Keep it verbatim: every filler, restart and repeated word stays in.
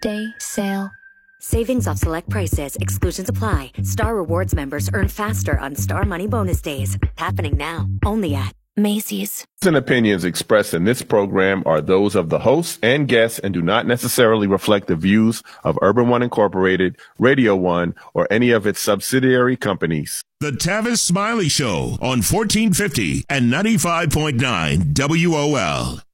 Day sale. Savings off select prices. Exclusions apply. Star Rewards members earn faster on Star Money Bonus Days. Happening now. Only at Macy's. And opinions expressed in this program are those of the hosts and guests and do not necessarily reflect the views of Urban One Incorporated, Radio One, or any of its subsidiary companies. The Tavis Smiley Show on fourteen fifty and ninety-five point nine W O L.